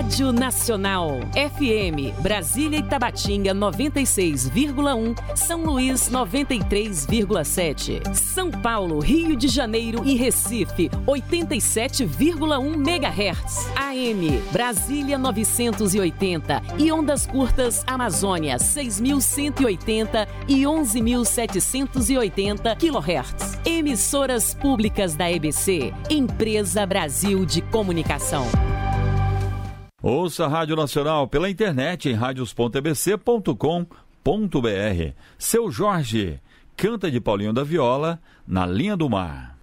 Rádio Nacional. FM, Brasília e Tabatinga 96,1, São Luís 93,7, São Paulo, Rio de Janeiro e Recife 87,1 MHz. AM, Brasília 980 e ondas curtas Amazônia 6.180 e 11.780 kHz. Emissoras públicas da EBC, Empresa Brasil de Comunicação. Ouça a Rádio Nacional pela internet em radios.ebc.com.br. Seu Jorge, canta de Paulinho da Viola, Na Linha do Mar.